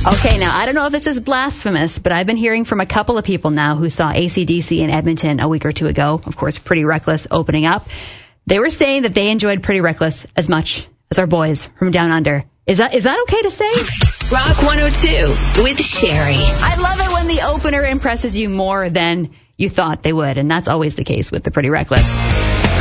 Okay, now, I don't know if this is blasphemous, but I've been hearing from a couple of people now who saw AC/DC in Edmonton a week or two ago. Of course, Pretty Reckless opening up. They were saying that they enjoyed Pretty Reckless as much as our boys from Down Under. Is that okay to say? Rock 102 with Sherry. I love it when the opener impresses you more than you thought they would, and that's always the case with the Pretty Reckless.